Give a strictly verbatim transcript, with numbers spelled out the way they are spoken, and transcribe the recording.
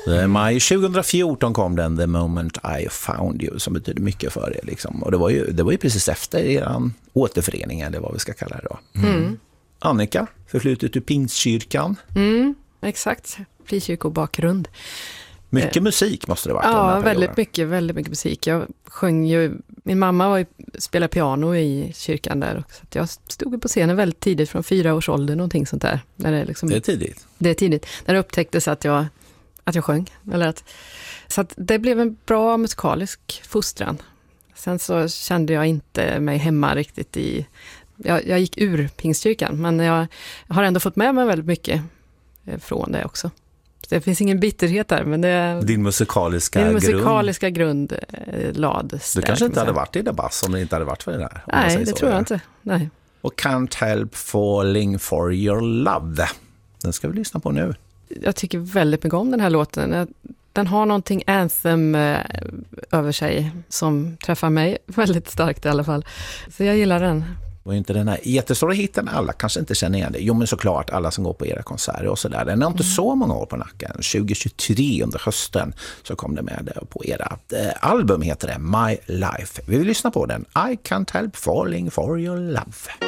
Mm. Maj tjugohundrafjorton kom den The Moment I Found You, som betyder mycket för er. Liksom. Och det var, ju, det var ju precis efter er återförening, eller vad vi ska kalla det då. Mm. Mm. Annika, förflutet ur Pingstkyrkan. Mm, exakt. Frikyrkobakgrund. Mycket musik måste det vara. Ja, väldigt mycket, väldigt mycket musik. Jag sjöng ju, min mamma var ju, spelade piano i kyrkan där också. Så jag stod på scenen väldigt tidigt, från fyra års ålder, någonting sånt där. När det, liksom, det är tidigt. Det är tidigt. När det upptäcktes att jag, att jag sjöng. Eller att, så att det blev en bra musikalisk fostran. Sen så kände jag inte mig hemma riktigt i... Jag, jag gick ur Pingstkyrkan, men jag har ändå fått med mig väldigt mycket från det också. Det finns ingen bitterhet där, men det är din musikaliska din grund. musikaliska grund eh, lades. Du kanske inte hade varit i det bass om det inte hade varit för det där. Nej, det så, tror jag inte. Nej. Och Can't Help Falling for Your Love. Den ska vi lyssna på nu. Jag tycker väldigt mycket om den här låten. Den har någonting anthem eh, över sig som träffar mig väldigt starkt i alla fall. Så jag gillar den. Och inte den här jättestora hitten, alla kanske inte känner igen det. Jo, men såklart alla som går på era konserter och sådär. Den har inte mm. så många år på nacken. tjugohundratjugotre under hösten så kom det med på era eh, album, heter det My Life. Vi vill lyssna på den. I Can't Help Falling for Your Love.